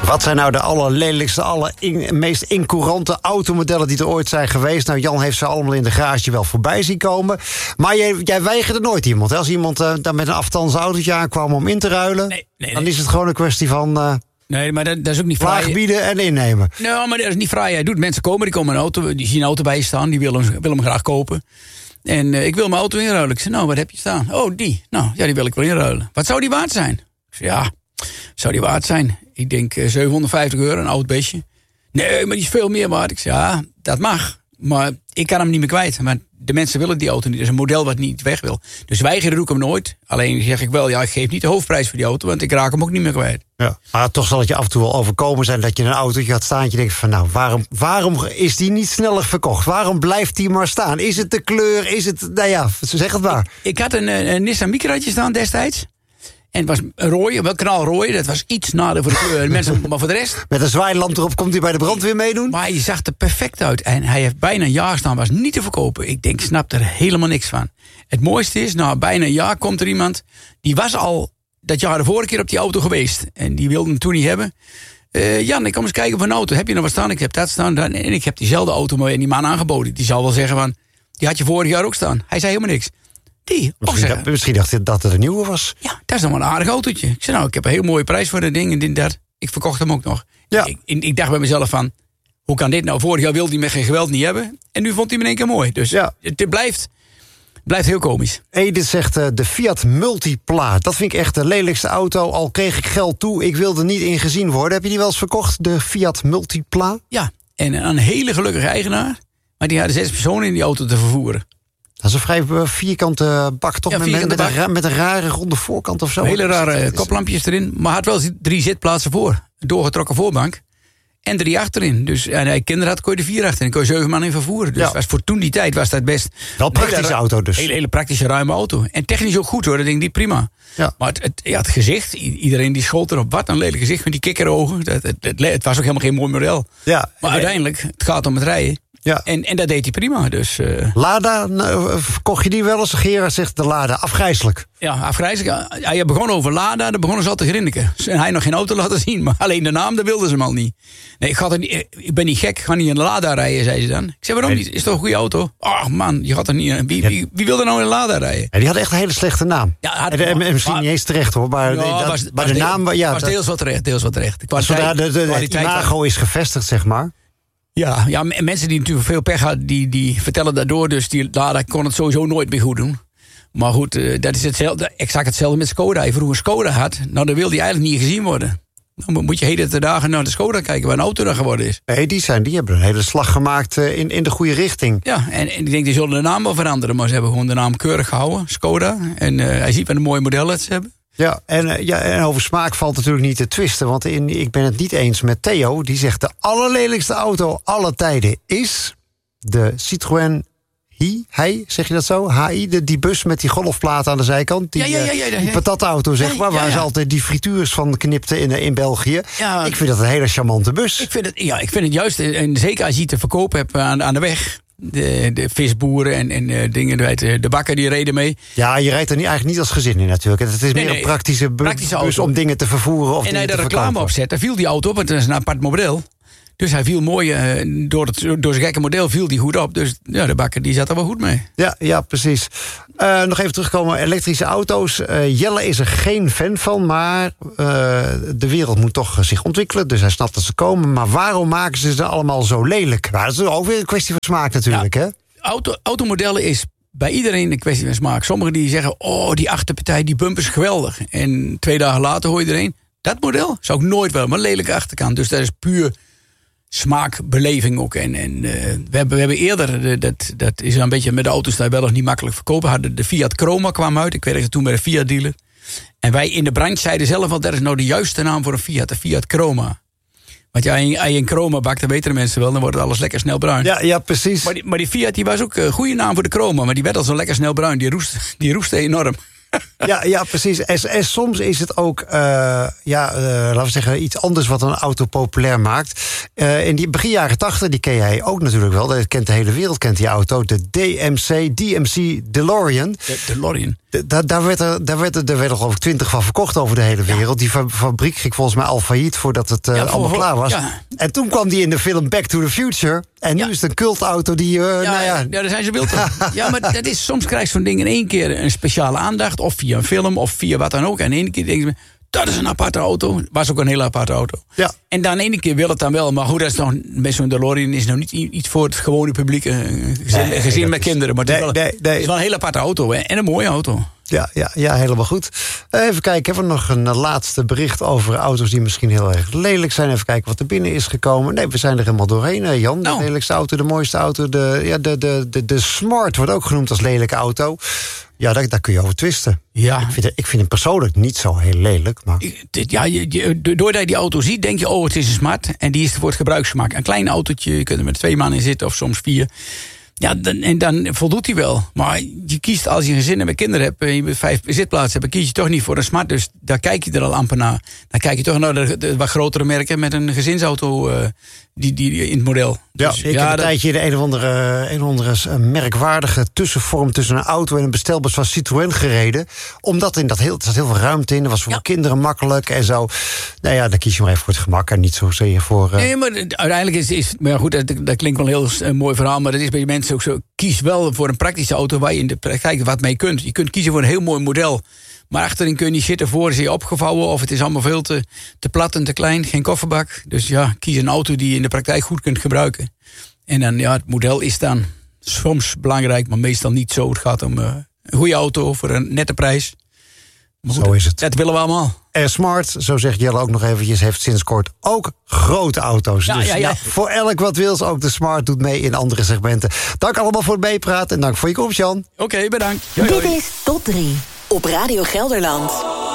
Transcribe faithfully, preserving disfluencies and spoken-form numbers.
Wat zijn nou de allerlelijkste, aller in, meest incourante automodellen die er ooit zijn geweest? Nou, Jan heeft ze allemaal in de garage wel voorbij zien komen. Maar jij, jij weigerde nooit iemand. Hè? Als iemand uh, daar met een afstands autootje aankwam om in te ruilen... Nee, nee, dan nee. is het gewoon een kwestie van... Uh, Nee, maar dat, dat is ook niet fraai. Laag bieden en innemen. Nee, maar dat is niet fraai. Hij doet mensen komen, die komen een auto, die zien een auto bij je staan, die willen hem, willen hem graag kopen. En uh, ik wil mijn auto inruilen. Ik zeg, nou, wat heb je staan? Oh, die. Nou, ja, die wil ik wel inruilen. Wat zou die waard zijn? Ik zeg, ja, zou die waard zijn? Ik denk uh, zevenhonderdvijftig euro, een oud beestje. Nee, maar die is veel meer waard. Ik zeg, ja, dat mag. Maar ik kan hem niet meer kwijt. Maar de mensen willen die auto niet. Dat is een model wat niet weg wil. Dus weigeren doe ik hem nooit. Alleen zeg ik wel, ja, ik geef niet de hoofdprijs voor die auto, want ik raak hem ook niet meer kwijt. Ja, maar toch zal het je af en toe wel overkomen zijn dat je een autootje gaat staan en je denkt van, nou, waarom, waarom is die niet sneller verkocht? Waarom blijft die maar staan? Is het de kleur? Is het, nou ja, zeg het maar. Ik, ik had een, een Nissan Micraatje staan destijds. En het was een rooie, wel knalrooi. Dat was iets nader voor de kleur. Mensen, maar voor de rest... Met een zwaailamp erop komt hij bij de brandweer meedoen? Maar hij zag er perfect uit. En hij heeft bijna een jaar staan, was niet te verkopen. Ik denk, snap er helemaal niks van. Het mooiste is, na bijna een jaar komt er iemand... die was al dat jaar de vorige keer op die auto geweest. En die wilde hem toen niet hebben. Uh, Jan, ik kom eens kijken voor een auto. Heb je nog wat staan? Ik heb dat staan. En ik heb diezelfde auto maar die man aangeboden. Die zal wel zeggen van, die had je vorig jaar ook staan. Hij zei helemaal niks. Die, misschien, dacht, misschien dacht hij dat het een nieuwe was. Ja, dat is dan wel een aardig autootje. Ik zei, nou, ik heb een heel mooie prijs voor dat ding en dit dat. Ik verkocht hem ook nog. Ja. Ik, ik dacht bij mezelf van, hoe kan dit nou? Vorig jaar wilde hij me geen geweld niet hebben. En nu vond hij me in één keer mooi. Dus ja. het, het blijft, blijft heel komisch. Edith zegt, uh, de Fiat Multipla. Dat vind ik echt de lelijkste auto. Al kreeg ik geld toe, ik wilde niet in gezien worden. Heb je die wel eens verkocht, de Fiat Multipla? Ja, en een hele gelukkige eigenaar. Maar die hadden zes personen in die auto te vervoeren. Dat is een vrij vierkante bak, toch? Ja, vierkante met, met, bak. Een, met een rare ronde voorkant of zo. Hele rare koplampjes erin. Maar had wel drie zitplaatsen voor. Een doorgetrokken voorbank. En drie achterin. Dus en hij kinderen had, kon je er vier achterin. Kon je zeven man in vervoeren. Dus ja. was, voor toen die tijd was dat best... Wel een praktische hele, auto dus. Een hele, hele praktische, ruime auto. En technisch ook goed hoor, dat denk ik prima. Ja. Maar het, het, ja, het gezicht, iedereen die schold erop. Wat een lelijk gezicht met die kikkerogen. Dat, het, het, het was ook helemaal geen mooi model. Ja. Maar en, uiteindelijk, het gaat om het rijden. Ja. En, en dat deed hij prima. Dus, uh... Lada, nou, kocht je die wel eens? Gerard zegt de Lada, afgrijselijk. Ja, afgrijselijk. Hij begon over Lada, dan begonnen ze al te grinniken. En hij nog geen auto laten zien, maar alleen de naam, dat wilden ze hem al niet. Nee, ik, ga er niet, ik ben niet gek, ik ga niet in de Lada rijden, zei ze dan. Ik zei, waarom niet? Is toch een goede auto? Ach man, je gaat er niet in. Wie, wie, wie wil er nou in een Lada rijden? Ja, die had echt een hele slechte naam. Ja, had, en, en misschien maar, niet eens terecht hoor, maar, ja, dat, was, maar was de deel, naam... Ja, was dat, deels wat terecht, deels wat terecht. De kwaliteit, de, de, de, de imago is gevestigd, zeg maar. Ja, ja, en mensen die natuurlijk veel pech hadden, die, die vertellen daardoor. Dus die Lada kon het sowieso nooit meer goed doen. Maar goed, uh, dat is hetzelfde, exact hetzelfde met Skoda. Hij vroeger Skoda had, nou dan wil die eigenlijk niet gezien worden. Dan moet je heden te dagen naar de Skoda kijken waar een auto dan geworden is. Nee, die, zijn, die hebben een hele slag gemaakt uh, in, in de goede richting. Ja, en, en ik denk die zullen de naam wel veranderen. Maar ze hebben gewoon de naam keurig gehouden, Skoda. En uh, hij ziet wat een mooi model dat ze hebben. Ja en, ja, en over smaak valt natuurlijk niet te twisten. Want in, ik ben het niet eens met Theo. Die zegt de allerlelijkste auto aller tijden is de Citroën Hi. Hij, zeg je dat zo? H I, de, die bus met die golfplaat aan de zijkant. Die, ja, ja, ja, ja, ja. die patatauto, zeg maar. Ja, ja, ja. Waar ze altijd die frituurs van knipten in, in België. Ja, ik vind dat een hele charmante bus. Ik vind het, ja, ik vind het juist. En zeker als je het te verkopen hebt aan, aan de weg. De, de visboeren en, en uh, dingen, de, de bakker die reden mee. Ja, je rijdt er niet, eigenlijk niet als gezin in natuurlijk. Het is nee, meer nee, een praktische, bu- praktische bus om dingen te vervoeren. Of en hij de reclame opzet, daar viel die auto op, want het is een apart model. Dus hij viel mooi, uh, door, het, door zijn gekke model viel die goed op. Dus ja, de bakker die zat er wel goed mee. Ja, ja precies. Uh, nog even terugkomen, elektrische auto's. Uh, Jelle is er geen fan van, maar uh, de wereld moet toch zich ontwikkelen. Dus hij snapt dat ze komen. Maar waarom maken ze ze allemaal zo lelijk? Nou, dat is ook weer een kwestie van smaak natuurlijk, ja, hè? Auto, automodellen is bij iedereen een kwestie van smaak. Sommigen die zeggen, oh, die achterpartij, die bumper is geweldig. En twee dagen later hoor je er een. Dat model zou ik nooit wel, maar een lelijke achterkant. Dus dat is puur smaakbeleving ook. En, en uh, we, hebben, we hebben eerder, uh, dat, dat is een beetje met de auto's daar wel nog niet makkelijk verkopen, hadden de Fiat Croma kwam uit. Ik werkte toen bij de Fiat dealer. En wij in de branche zeiden zelf al, dat is nou de juiste naam voor een Fiat, de Fiat Croma. Want ja, als je een Croma bakt, dan weten de mensen wel, dan wordt alles lekker snel bruin. Ja, ja precies. Maar die, maar die Fiat die was ook een goede naam voor de Croma, maar die werd al zo lekker snel bruin. Die roest, die roestte enorm. Ja, ja, precies. En, en soms is het ook, uh, ja, uh, laten we zeggen, iets anders wat een auto populair maakt. Uh, in die begin jaren tachtig, die ken jij ook natuurlijk wel. Dat kent de hele wereld, kent die auto. De D M C, D M C DeLorean. De DeLorean. De, da, daar werd er, daar werd er, er werd er geloof ik twintig van verkocht over de hele wereld. Ja. Die fabriek ging volgens mij al failliet voordat het uh, ja, voor, allemaal klaar was. Ja. En toen kwam die in de film Back to the Future. En nu ja. is het een cultauto die, uh, ja, nou ja... Ja, daar zijn ze wild op. Ja, maar dat is, soms krijg je zo'n ding in één keer een speciale aandacht. Of via een film, of via wat dan ook. En in één keer denk je, dat is een aparte auto. Was ook een hele aparte auto. Ja. En dan ene keer wil het dan wel. Maar goed, dat is nog, met zo'n DeLorean is nog niet iets voor het gewone publiek. Een gezin, nee, gezin met kinderen. Maar het, nee, is wel, nee, nee. het is wel een hele aparte auto. Hè? En een mooie auto. Ja, ja, ja, helemaal goed. Even kijken, hebben we nog een laatste bericht over auto's die misschien heel erg lelijk zijn. Even kijken wat er binnen is gekomen. Nee, we zijn er helemaal doorheen, Jan. De oh. lelijkste auto, de mooiste auto. De, ja, de, de, de, de Smart wordt ook genoemd als lelijke auto. Ja, daar, daar kun je over twisten. Ja. Ik, vind, ik vind hem persoonlijk niet zo heel lelijk. Maar... Ja, je, je, doordat je die auto ziet, denk je, oh, het is een Smart. En die is voor het gebruiksgemak. Een klein autootje, je kunt er met twee man in zitten of soms vier. Ja, dan, en dan voldoet hij wel. Maar je kiest als je een gezin hebt met kinderen hebt... en je vijf zitplaatsen hebt, kies je toch niet voor een Smart. Dus daar kijk je er al amper naar. Dan kijk je toch naar de, de wat grotere merken met een gezinsauto uh, die, die, in het model. Ja, dus, ik ja, heb een dat... tijdje de een of andere, een of andere merkwaardige tussenvorm... tussen een auto en een bestelbus van Citroën gereden. Omdat in dat heel, er zat heel veel ruimte in. Dat was voor ja. kinderen makkelijk en zo. Nou ja, dan kies je maar even voor het gemak en niet zozeer voor... Uh... Nee, maar uiteindelijk is... is maar goed, dat, dat klinkt wel een heel uh, mooi verhaal... maar dat is bij mensen ook zo, kies wel voor een praktische auto waar je in de praktijk wat mee kunt. Je kunt kiezen voor een heel mooi model. Maar achterin kun je niet zitten, voor is je opgevouwen... of het is allemaal veel te, te plat en te klein, geen kofferbak. Dus ja, kies een auto die je in de praktijk goed kunt gebruiken. En dan, ja, het model is dan soms belangrijk, maar meestal niet zo. Het gaat om uh, een goede auto voor een nette prijs. Maar goed, zo is het. Dat willen we allemaal. En Smart, zo zegt Jelle ook nog eventjes, heeft sinds kort ook grote auto's. Ja, dus ja, ja. Ja, voor elk wat wils, ook de Smart doet mee in andere segmenten. Dank allemaal voor het meepraten en dank voor je komst, Jan. Oké, okay, bedankt. Dit is Top drie op Radio Gelderland.